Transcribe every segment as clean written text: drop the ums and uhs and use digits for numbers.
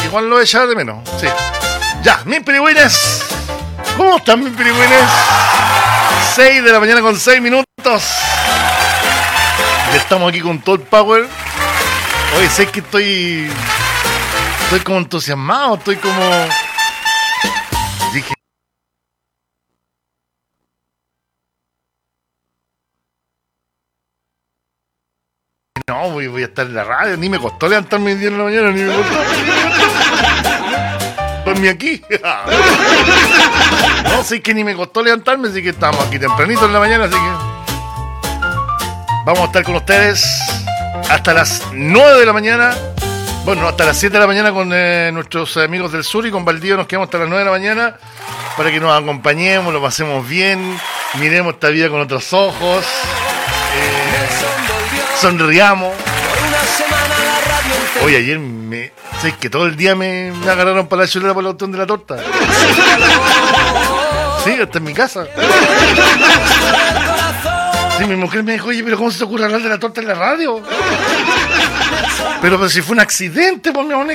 igual lo voy a echar de menos, sí. Ya, mis pirigüines. ¿Cómo están mis pirigüines? 6 de la mañana con 6 minutos. Ya estamos aquí con todo el power. Oye, sé que estoy como entusiasmado, estoy como... Dije... No, voy a estar en la radio, ni me costó levantarme el día de la mañana, ni me costó. Dormí aquí. No, sí que ni me costó levantarme, así que estamos aquí tempranito en la mañana, así que... Vamos a estar con ustedes hasta las 9 de la mañana. Bueno, hasta las 7 de la mañana con nuestros amigos del sur y con Valdío nos quedamos hasta las 9 de la mañana para que nos acompañemos, lo pasemos bien, miremos esta vida con otros ojos, sonriamos. Oye, ayer sé que todo el día me agarraron para la chuleta por el botón de la torta. Sí, hasta en mi casa. Sí, mi mujer me dijo, oye, pero ¿cómo se te ocurre hablar de la torta en la radio? Pero si fue un accidente, pues mi amor,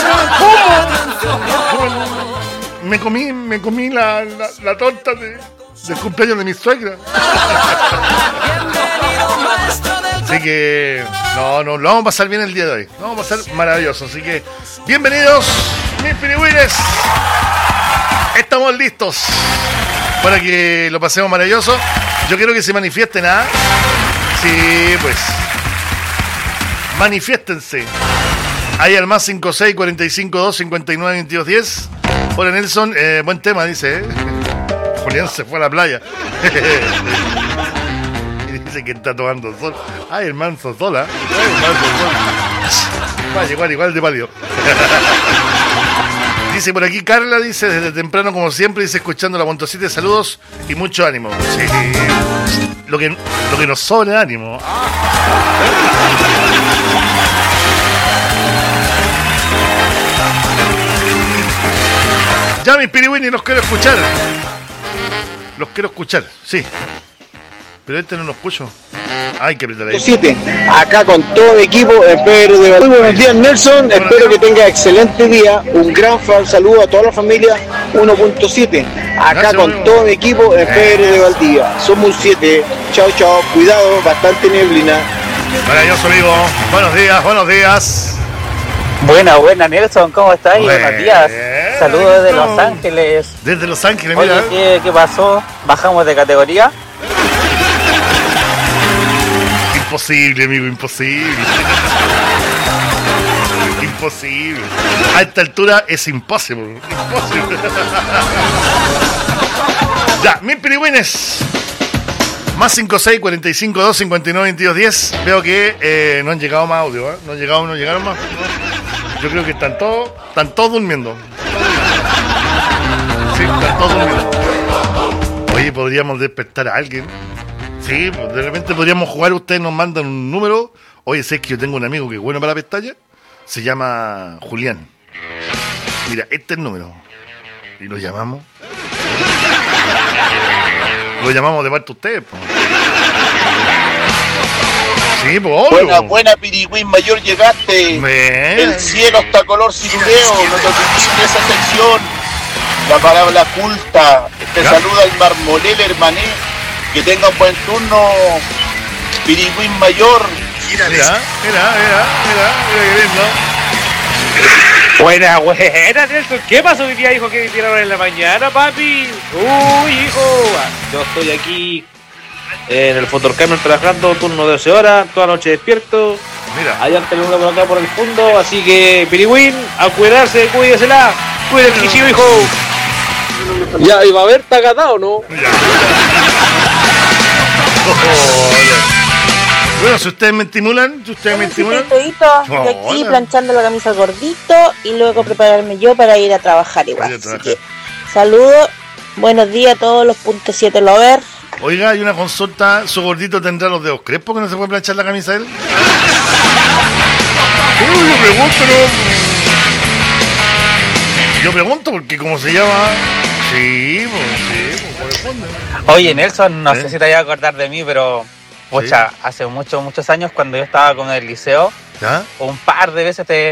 ¿cómo? Me comí la torta del cumpleaños de mi suegra. Así que, no, lo vamos a pasar bien el día de hoy. Lo vamos a pasar maravilloso. Así que, bienvenidos, mis pirigüines. Estamos listos para que lo pasemos maravilloso. Yo quiero que se manifiesten, ¿ah? Sí, pues. Manifiéstense. Ahí al más 56 45 2 59 22 10. Hola Nelson, buen tema, dice. Julián se fue a la playa. Y dice que está tomando sol. Ay, el manso sola. Va a llegar igual de pálido. Dice por aquí Carla, dice desde temprano como siempre, dice escuchando la Montosite, saludos y mucho ánimo. Sí. Lo que nos sobra ánimo. Ya mis pirigüines, los quiero escuchar. Los quiero escuchar, sí. Pero este no lo escucho. Hay que apretar ahí. 7. Acá con todo el equipo, espero de... Muy buenos días Nelson, espero que tenga excelente día. Un gran saludo a toda la familia 1.7. Acá gracias, con amigo. Todo el equipo, espero de Valdivia. Somos 7. Chao, cuidado, bastante neblina. Maravilloso amigo, buenos días. Buena Nelson, ¿cómo estás? Buenos días. Saludos desde Los Ángeles. Desde Los Ángeles, mira. Oye, ¿qué pasó? ¿Bajamos de categoría? Imposible, amigo, imposible. Imposible. A esta altura es imposible. Ya, mis pirigüines. Más 56 45 2 59 22 10. Veo que no han llegado más audio, ¿eh? No llegaron más. Yo creo que están todos durmiendo. Sí, están todos durmiendo. Oye, podríamos despertar a alguien. Sí, pues de repente podríamos jugar. Ustedes nos mandan un número. Oye, sé que yo tengo un amigo que es bueno para la pestaña. Se llama Julián. Mira, este es el número. Y lo llamamos. Lo llamamos de parte de ustedes, pues. Sí, pues obvio. Buena pirigüín mayor, llegaste. El cielo está color ciruleo. No te olvides de esa sección. La palabra culta. Te saluda el Marmolel Hermané. Que tenga un buen turno, pirigüín mayor. Mira qué lindo. Buena, Nelson. ¿Qué pasó hoy día, hijo? ¿Qué tiraron en la mañana, papi? Uy, hijo. Yo estoy aquí en el Fotorcamel trabajando, turno de 12 horas, toda la noche despierto. Mira. Hay antes por acá por el fondo, así que, pirigüín, a cuidarse, cuídesela. Cuide el quichillo, hijo. Ya, ¿y va a haber tagadao, no? Bueno, si ustedes me estimulan, Estoy aquí planchando la camisa gordito y luego prepararme yo para ir a trabajar igual. Así que, saludos, buenos días a todos los .7 lover. Oiga, hay una consulta, ¿su gordito tendrá los dedos crespos que no se puede planchar la camisa de él? Yo pregunto porque como se llama... Sí, por el fondo. Oye, Nelson, no sé si te vayas a acordar de mí, pero... Pucha, hace muchos años cuando yo estaba con el liceo, un par de veces te